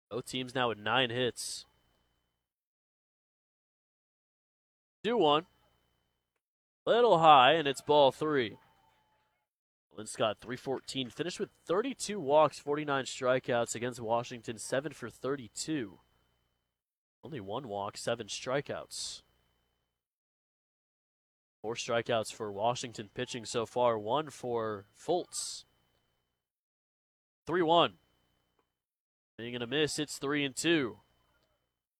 Both teams now with 9 hits. 2-1. Little high, and it's ball 3. Linscott, 314. Finished with 32 walks, 49 strikeouts against Washington, 7 for 32. Only 1 walk, 7 strikeouts. 4 strikeouts for Washington pitching so far, 1 for Fultz. 3-1. Being a miss, it's 3-2.